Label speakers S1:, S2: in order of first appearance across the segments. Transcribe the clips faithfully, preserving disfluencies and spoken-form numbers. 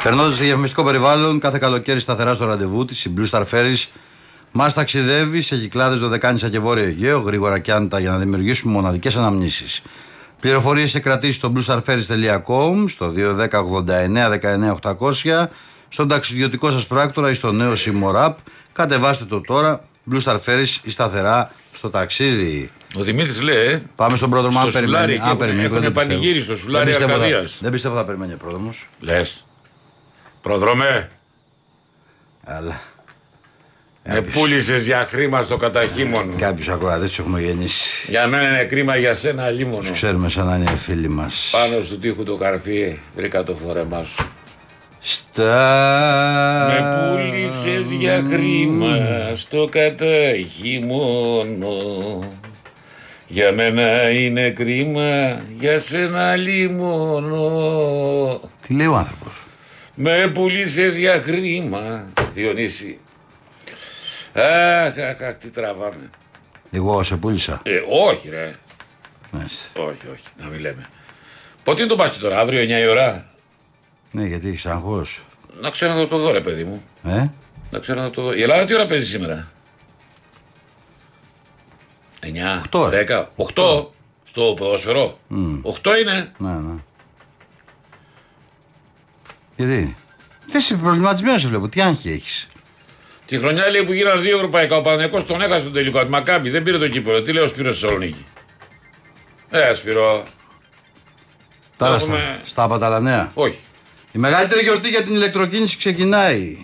S1: Περνώντας στο διαφημιστικό περιβάλλον, κάθε καλοκαίρι σταθερά στο ραντεβού της, η Blue Star Ferries μας ταξιδεύει σε κυκλάδες Δωδεκάνησα και Βόρειο Αιγαίο, γρήγορα και άνετα για να δημιουργήσουμε μοναδικές αναμνήσεις. Πληροφορίες και κρατήσεις στο blue star ferries τελεία com, στο δύο ένα μηδέν ογδόντα εννέα δεκαεννέα οκτακόσια, στον ταξιδιωτικό σας πράκτορα ή στο νέο Simor App. Κατεβάστε το τώρα. Blue Star Ferries, η σταθερά στο ταξίδι.
S2: Ο Δημήτρης λέει.
S1: Πάμε στον πρόδρομο.
S2: Αν περιμένει. Αν περιμένει. Έχουν πανηγύρι στο σουλάρι Αρκαδίας.
S1: Δεν πιστεύω θα περιμένει ο πρόδρομος.
S2: Λες. Πρόδρομε.
S1: Αλλά.
S2: Με πούλησες για χρήμα στο καταχύμωνο.
S1: Κάποιους ακροατές τους έχουμε γεννήσει.
S2: Για μένα είναι κρίμα, για σένα λίμωνο.
S1: Τους ξέρουμε σαν να είναι φίλοι μας.
S2: Πάνω στο τοίχου το καρφί βρήκα το φόρεμά σου.
S1: Στα...
S2: Με πούλησες για χρήμα στο καταχύμωνο. Για μένα είναι κρίμα, για σένα λίμωνο.
S1: Τι λέει ο άνθρωπος?
S2: Με πούλησες για χρήμα, Διονύση. Αχ, αχ, αχ, τι τραβάμε.
S1: Εγώ σε πούλησα.
S2: Ε, όχι ρε.
S1: Μάλιστα.
S2: Όχι, όχι, να μην λέμε. Πότε είναι το μπάσκετ τώρα, αύριο εννιά η ώρα?
S1: Ναι, γιατί έχεις αγχώς.
S2: Να ξέρω να το δω ρε παιδί μου.
S1: Ε?
S2: Να ξέρω να το δω. Η Ελλάδα τι ώρα παίζει σήμερα? εννιά, δέκα, οκτώ στο ποδόσφαιρο. Mm. οκτώ είναι.
S1: Ναι, ναι. Γιατί? Δεν είσαι προβληματισμένος σε βλέπω. Τι άγχη έχεις?
S2: Τη χρονιά λέει που γίνανε δύο ευρωπαϊκά. Ο Παναθηναϊκός τον έχασε τον τελικό. Τη Μακάμπι δεν πήρε το κύπελλο. Τι λέει ο Σπύρος στη Θεσσαλονίκη? Ε, Σπύρο.
S1: Τώρα έχουμε... στα, στα Απαταλανέα.
S2: Όχι.
S1: Η μεγαλύτερη γιορτή για την ηλεκτροκίνηση ξεκινάει.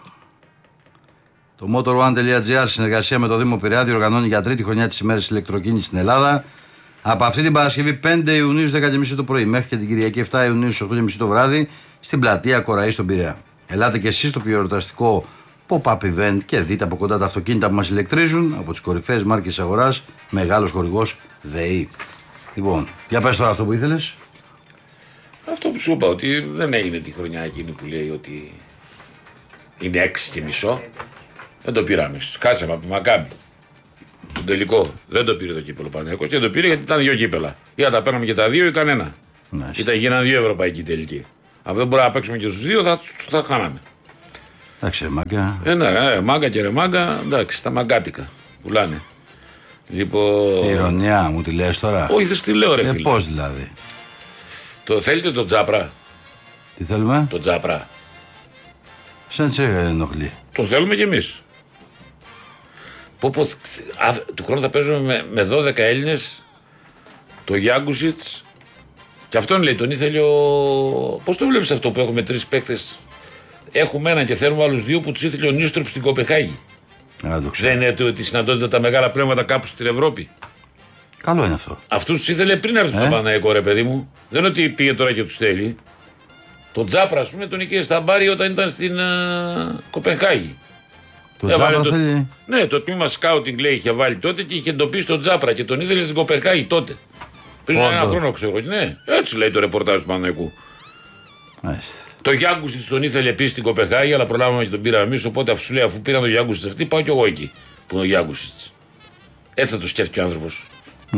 S1: Το motor one τελεία gr, συνεργασία με το Δήμο Πειραιά, διοργανώνει για τρίτη χρονιά τις ημέρες ηλεκτροκίνησης στην Ελλάδα. Από αυτή την Παρασκευή πέντε Ιουνίου στις δέκα και μισή το πρωί μέχρι και την Κυριακή επτά Ιουνίου στις οκτώ και μισή το βράδυ στην πλατεία Κοραή στον Πειραιά. Ελάτε και εσείς στο πιερωταστικό pop-up event και δείτε από κοντά τα αυτοκίνητα που μας ηλεκτρίζουν από τις κορυφαίες μάρκες αγοράς, μεγάλος χορηγός ΔΕΗ. Λοιπόν, για πες τώρα αυτό που ήθελες.
S2: Αυτό που σου είπα, ότι δεν έγινε τη χρονιά εκείνη που λέει ότι είναι έξι και μισό. Δεν το πήραμε. Χάσαμε από τη Μακάμπι. Στον τελικό δεν το πήρε το κύπελλο Παναθηναϊκός και δεν το πήρε γιατί ήταν δύο κύπελλα. Ή θα τα παίρναμε και τα δύο ή κανένα. Ήταν γίνανε δύο ευρωπαϊκοί τελικοί. Αν δεν μπορούμε να παίξουμε και στους δύο θα, θα χάναμε.
S1: Εντάξει, ρε μάγκα.
S2: Ε, ναι, ε, μάγκα και ρε μάγκα, εντάξει, τα μαγκάτικα πουλάνε. Λοιπόν.
S1: Η ηρωνιά μου τη λες τώρα.
S2: Όχι, δεν τη λέω, ρε
S1: ε,
S2: φίλε.
S1: Πώς δηλαδή?
S2: Το θέλετε το Τζάπρα?
S1: Τι θέλουμε?
S2: Το Τζάπρα.
S1: Σαν σε ενοχλεί.
S2: Το θέλουμε κι εμείς. Πω, πω, α, του χρόνου θα παίζουμε με, με δώδεκα Έλληνες. Το Γιάγκουσιτς. Και αυτόν λέει, τον ήθελε ο. Πώς το βλέπεις αυτό που έχουμε τρεις παίκτες? Έχουμε έναν και θέλουμε άλλους δύο που τους ήθελε ο Νίστροπ στην Κοπεχάγη.
S1: Α,
S2: δεν είναι ότι συναντώνται τα μεγάλα πνεύματα κάπου στην Ευρώπη?
S1: Καλό είναι αυτό.
S2: Αυτούς τους ήθελε πριν έρθουν ε? στο Παναθηναϊκό, ρε παιδί μου. Δεν είναι ότι πήγε τώρα και τους θέλει. Το Τζάπρα, ας πούμε, τον είχε στα μπάρι όταν ήταν στην uh, Κοπενχάγη.
S1: Το Τζάπρα το... θέλει.
S2: Ναι, το τμήμα σκάουτινγκ λέει είχε βάλει τότε και είχε εντοπίσει τον Τζάπρα και τον ήθελε στην Κοπενχάγη τότε. Πριν Όντως. ένα χρόνο, ξέρω. Ναι, έτσι λέει το ρεπορτάζ του Παναθηναϊκού. Το Γιάγκουσιτς τον ήθελε επίσης στην Κοπενχάγη, αλλά προλάβαμε και τον πήραμε εμείς. Οπότε αφού σου λέει, αφού πήραν τον Γιάγκουσιτς αυτή, πάω κι εγώ εκεί που είναι ο Γιάγκουσιτς. Έτσι θα το σκέφτηκε ο άνθρωπος.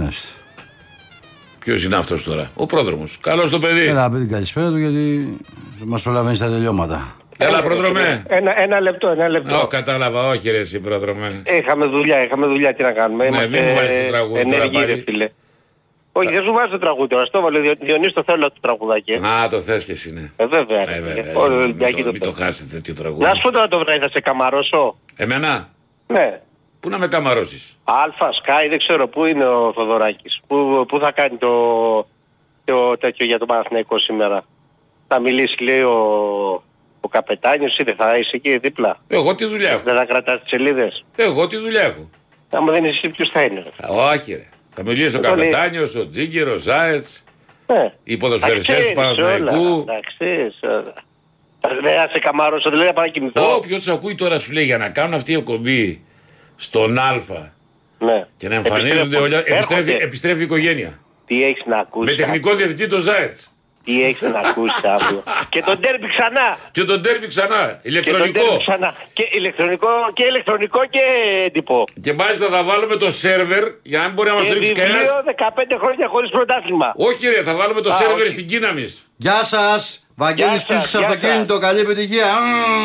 S2: Ποιος είναι αυτός τώρα? Ο πρόδρομος. Καλώς το παιδί.
S1: Έλα, πει την καλησπέρα του γιατί μας προλαβαίνει στα τελειώματα.
S2: Έλα, πρόδρομε.
S3: Ένα, ένα λεπτό, ένα λεπτό.
S2: Ω, κατάλαβα, όχι ρε εσύ, πρόδρομε.
S3: Είχαμε δουλειά, είχαμε δουλειά, τι να κάνουμε.
S2: Ναι, μην μου βάλεις το τραγούδι τώρα πάλι.
S3: Φίλε. Όχι, δεν σου βάζω το τραγούδι τώρα. Στο βάλω, Διονύση, το θέλω το τραγουδάκι.
S2: Α, το θες και εσύ, ναι.
S3: Ε, βέβαια.
S2: Ε, βέβαια. Μην το χάσετε τέτοιο τραγούδι.
S3: Να σου πω τώρα το βράδυ, θα σε καμαρώσω.
S2: Εμένα?
S3: Ναι.
S2: Πού να με καμαρώσεις?
S3: Αλφα, Σκάι, δεν ξέρω πού είναι ο Θοδωράκης. Πού, πού θα κάνει το, το τέτοιο για τον Παναθηναϊκό σήμερα. Θα μιλήσει, λέει, ο, ο καπετάνιος ή δεν θα είσαι εκεί δίπλα?
S2: Εγώ τι δουλειά έχω?
S3: Δεν θα κρατάς τις σελίδες?
S2: Εγώ τι δουλειά έχω?
S3: Άμα δεν είσαι εσύ, ποιος θα είναι?
S2: Όχι ρε. Θα μιλήσει ο καπετάνιος, ο Τζίγκερ, ο Ζάετς,
S3: ναι.
S2: οι ποδοσφαιριστές του Παναθηναϊκού.
S3: Εντάξει, δεν θα σε καμάρωσω, δεν λέει να πάω να κοιμηθώ.
S2: Όποιος ακούει τώρα σου λέει για να κάνουν αυτή η εκπομπή στον Α,
S3: ναι.
S2: Και να εμφανίζονται όλα. Επιστρέφει, επιστρέφει η οικογένεια.
S3: Τι έχεις να ακούσεις?
S2: Με τεχνικό διευθυντή το Ζάετς.
S3: Τι έχεις να ακούσεις αύριο? Και τον ντέρμπι ξανά.
S2: Και τον ντέρμπι ξανά. Ηλεκτρονικό.
S3: Και, ξανά. και ηλεκτρονικό και ηλεκτρονικό και έντυπο.
S2: Και μάλιστα θα βάλουμε το σερβερ για να μην μπορεί να μας το ρίξει κανένας.
S3: δεκαπέντε χρόνια χωρίς πρωτάθλημα.
S2: Όχι ρε, θα βάλουμε το σερβερ στην Κίνα μας.
S1: Γεια σας. Βαγγέλης,
S3: Γεια σας,
S1: πίσω στο
S3: γεια
S1: αυτοκίνητο, καλή επιτυχία.